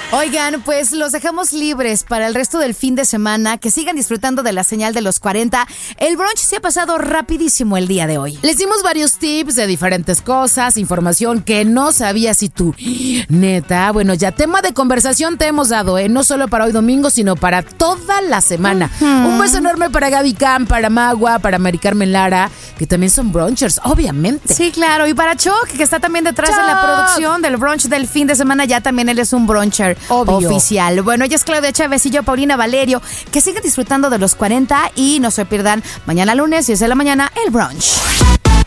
Oigan, pues los dejamos libres para el resto del fin de semana. Que sigan disfrutando de la señal de los 40. El brunch se ha pasado rapidísimo el día de hoy. Les dimos varios tips de diferentes cosas, información que no sabías y tú. Neta, bueno, ya tema de conversación te hemos dado, no solo para hoy domingo, sino para toda la semana. Un beso enorme para Gaby Cam, para Magua, para Mari Carmen Lara, que también son brunchers, obviamente. Sí, claro. Y para Choc, que está también detrás de la producción del brunch del fin de semana, ya también él es un bruncher oficial. Bueno, ella es Claudia Chávez y yo, Paulina Valerio. Que sigan disfrutando de los 40 y no se pierdan mañana lunes, 10 de la mañana, el brunch.